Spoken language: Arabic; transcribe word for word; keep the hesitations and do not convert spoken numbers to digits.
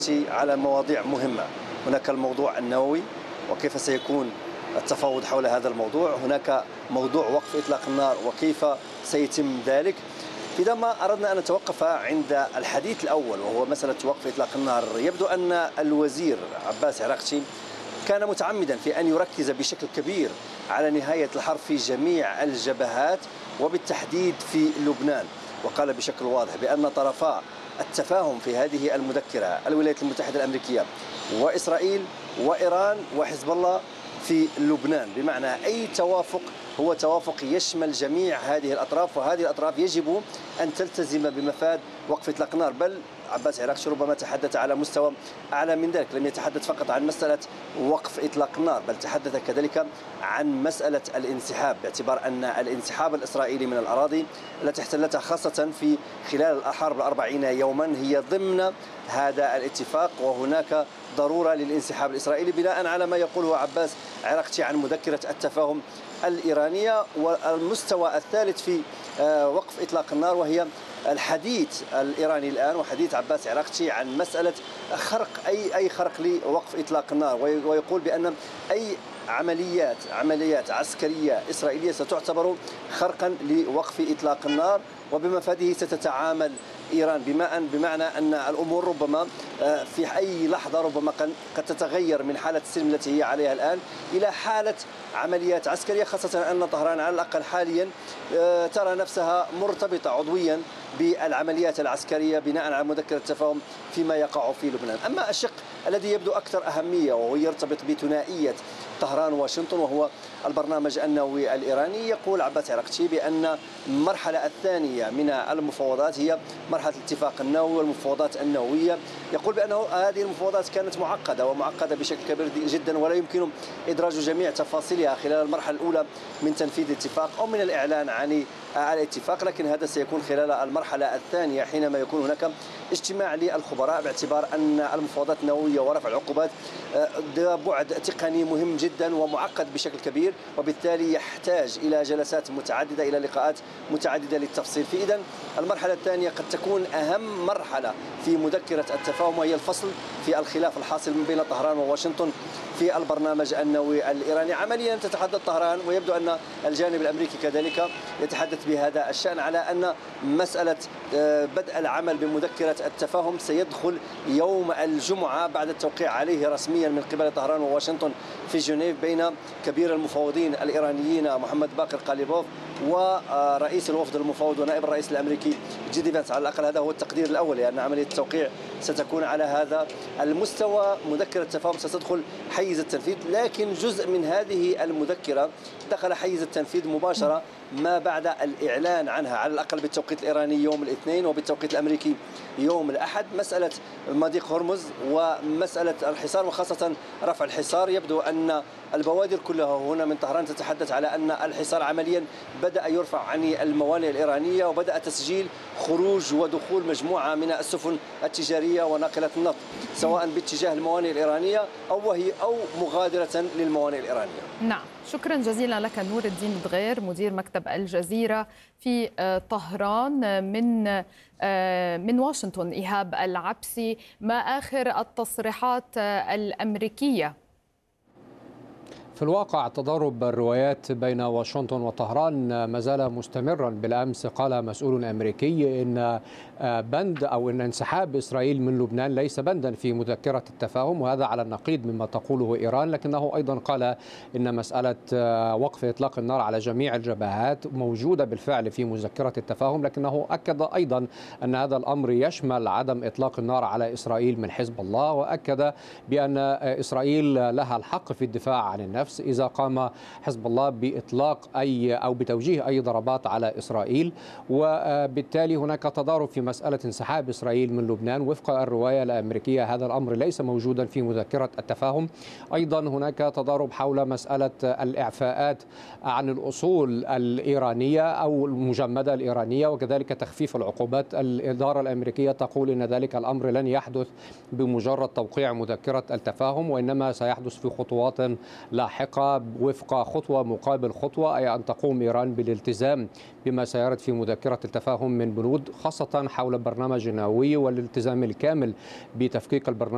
على مواضيع مهمة. هناك الموضوع النووي وكيف سيكون التفاوض حول هذا الموضوع، هناك موضوع وقف إطلاق النار وكيف سيتم ذلك. إذا ما أردنا أن نتوقف عند الحديث الأول وهو مسألة وقف إطلاق النار، يبدو أن الوزير عباس عراقتي كان متعمدا في أن يركز بشكل كبير على نهاية الحرب في جميع الجبهات وبالتحديد في لبنان، وقال بشكل واضح بأن طرفا التفاهم في هذه المذكرة الولايات المتحدة الأمريكية وإسرائيل وإيران وحزب الله في لبنان، بمعنى أي توافق هو توافق يشمل جميع هذه الأطراف، وهذه الأطراف يجب أن تلتزم بمفاد وقف إطلاق النار. بل عباس عراقتي ربما تحدث على مستوى أعلى من ذلك، لم يتحدث فقط عن مسألة وقف إطلاق النار، بل تحدث كذلك عن مسألة الانسحاب، باعتبار أن الانسحاب الإسرائيلي من الأراضي التي احتلتها خاصة في خلال الحرب الأربعين يوما هي ضمن هذا الاتفاق، وهناك ضرورة للانسحاب الإسرائيلي بناء على ما يقوله عباس عراقتي عن مذكرة التفاهم الإيرانية. والمستوى الثالث في وقف إطلاق النار وهي الحديث الإيراني الآن وحديث عباس عراقتي عن مسألة خرق أي أي خرق لوقف إطلاق النار، ويقول بأن أي عمليات عمليات عسكرية إسرائيلية ستعتبر خرقا لوقف إطلاق النار، وبمفاده ستتعامل إيران بما أن بمعنى أن الأمور ربما في أي لحظة ربما قد تتغير من حالة السلم التي هي عليها الآن إلى حالة عمليات عسكرية، خاصة أن طهران على الأقل حاليا ترى نفسها مرتبطة عضويا بالعمليات العسكرية بناء على مذكرة التفاهم فيما يقع في لبنان. أما الشق الذي يبدو أكثر أهمية وهو يرتبط بثنائية طهران وواشنطن وهو البرنامج النووي الإيراني، يقول عباس عراقتي بأن المرحلة الثانية من المفاوضات هي مرحلة الاتفاق النووي والمفاوضات النووية. يقول بأنه هذه المفاوضات كانت معقدة ومعقدة بشكل كبير جدا، ولا يمكن إدراج جميع تفاصيلها خلال المرحلة الأولى من تنفيذ الاتفاق أو من الإعلان عن الاتفاق، لكن هذا سيكون خلال المرحلة الثانية حينما يكون هناك اجتماع للخبراء، باعتبار أن المفاوضات النووية ورفع العقوبات ذا بعد تقني مهم جدا ومعقد بشكل كبير، وبالتالي يحتاج إلى جلسات متعددة إلى لقاءات متعددة للتفصيل. في إذن المرحلة الثانية قد تكون أهم مرحلة في مذكرة التفاهم، وهي الفصل في الخلاف الحاصل من بين طهران وواشنطن في البرنامج النووي الإيراني. عمليا تتحدث طهران ويبدو أن الجانب الأمريكي كذلك يتحدث بهذا الشأن على أن مسألة بدء العمل بمذكرة التفاهم سيدخل يوم الجمعة بعد التوقيع عليه رسميا من قبل طهران وواشنطن في جنيف بين كبير المفاوضين الإيرانيين محمد باقر قاليبوف ورئيس الوفد المفاوض ونائب الرئيس الأمريكي جي دي فانس. على الأقل هذا هو التقدير الأول، لأن يعني عملية التوقيع ستكون على هذا المستوى. مذكرة التفاهم ستدخل حيز التنفيذ، لكن جزء من هذه المذكرة دخل حيز التنفيذ مباشرة ما بعد الإعلان عنها، على الأقل بالتوقيت الإيراني يوم الاثنين وبالتوقيت الأمريكي يوم الأحد. مسألة مضيق هرمز ومسألة الحصار وخاصة رفع الحصار، يبدو أن البوادر كلها هنا من طهران تتحدث على أن الحصار عمليا بدأ يرفع عن الموانئ الإيرانية، وبدأ تسجيل خروج ودخول مجموعة من السفن التجارية وناقلة النفط سواء باتجاه الموانئ الإيرانية أو وهي أو مغادرة للموانئ الإيرانية. نعم، شكرا جزيلا لك نور الدين دغير مدير مكتب الجزيرة في طهران. من من واشنطن إيهاب العبسي، ما آخر التصريحات الأمريكية؟ في الواقع تضارب الروايات بين واشنطن وطهران ما زال مستمرا. بالأمس قال مسؤول أمريكي إن بند أو إن انسحاب إسرائيل من لبنان ليس بندا في مذكرة التفاهم، وهذا على النقيض مما تقوله إيران، لكنه أيضا قال إن مسألة وقف إطلاق النار على جميع الجبهات موجودة بالفعل في مذكرة التفاهم، لكنه أكد أيضا أن هذا الأمر يشمل عدم إطلاق النار على إسرائيل من حزب الله، وأكد بأن إسرائيل لها الحق في الدفاع عن النفس إذا قام حزب الله بإطلاق أي أو بتوجيه أي ضربات على إسرائيل. وبالتالي هناك تضارب في مسألة انسحاب إسرائيل من لبنان. وفق الرواية الأمريكية هذا الأمر ليس موجودا في مذكرة التفاهم. أيضا هناك تضارب حول مسألة الإعفاءات عن الأصول الإيرانية أو المجمدة الإيرانية، وكذلك تخفيف العقوبات. الإدارة الأمريكية تقول إن ذلك الأمر لن يحدث بمجرد توقيع مذكرة التفاهم، وإنما سيحدث في خطوات لاحقة وفق خطوة مقابل خطوة، أي أن تقوم إيران بالالتزام بما سيرد في مذكرة التفاهم من بنود، خاصة حول البرنامج النووي والالتزام الكامل بتفكيك البرنامج